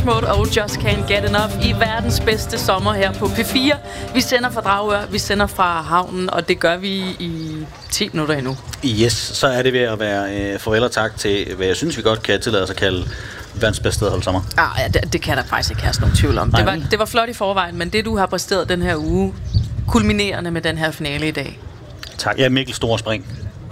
Depeche Mode og Just Can't Get Enough i verdens bedste sommer her på P4. Vi sender fra Dragør, vi sender fra havnen, og det gør vi i 10 minutter endnu. Yes, så er det ved at være farvel og tak til, hvad jeg synes, vi godt kan tillade os at kalde verdens bedste sted at holde sommer. Ja, det kan der faktisk ikke have nogen tvivl om. Det var flot i forvejen, men det du har præsteret den her uge, kulminerende med den her finale i dag. Tak. Ja, Mikkel store spring.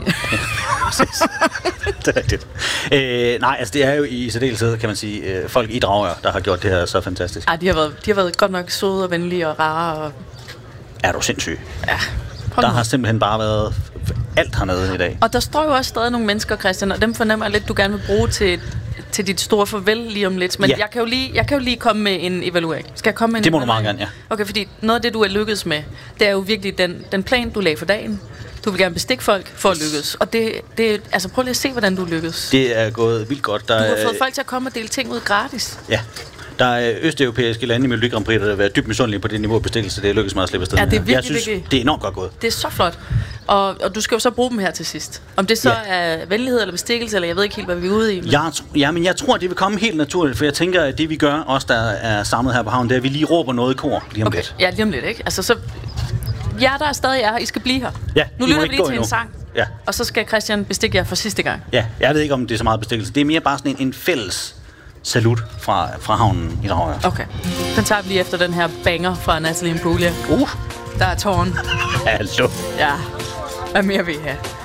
Det er rigtigt. Nej, altså det er jo i særdeleshed, kan man sige, folk i Dragør, der har gjort det her så fantastisk. Ja, de har været godt nok søde og venlige og rare. Og... Er du sindssyg? Ja. Der har simpelthen bare været alt hernede i dag. Og der står jo også stadig nogle mennesker, Christian, og dem fornemmer jeg lidt, du gerne vil bruge til dit store farvel lige om lidt. Men ja. jeg kan jo lige komme med en evaluering. Skal jeg komme med en evaluering? Det må du meget gerne, ja. Okay, fordi noget af det, du er lykkedes med, det er jo virkelig den plan, du lagde for dagen. Du vil gerne bestikke folk for at lykkes. Og det altså prøv lige at se, hvordan du lykkes. Det er gået vildt godt. Du har fået folk til at komme og dele ting ud gratis. Ja. Der er østeuropæiske lande i Melodi Grand Prix, der har været dybt misundelige på det niveau af bestikkelse. Det er lykkedes mig at slippe afsted. Ja, det er virkelig, jeg synes, det er enormt godt gået. Det er så flot. Og du skal jo så bruge dem her til sidst. Om det så er venlighed eller bestikkelse, eller jeg ved ikke helt, hvad vi er ude i. Men... Men jeg tror, det vil komme helt naturligt, for jeg tænker, at det vi gør, os der er samlet her på havnen, det er, at vi lige råber noget i kor lige om lidt. Ja, lige om lidt, ikke? Altså så... Ja, der er stadig her. I skal blive her. Ja, nu lytter vi lige til endnu. En sang. Ja. Og så skal Christian bestikke jer for sidste gang. Ja, jeg ved ikke, om det er så meget bestikkelse. Det er mere bare sådan en fælles salut fra havnen i Dragør. Okay. Den tager vi lige efter den her banger fra Natalie Imbruglia. Der er tårn. Hallo. Ja. Hvad mere vil I have?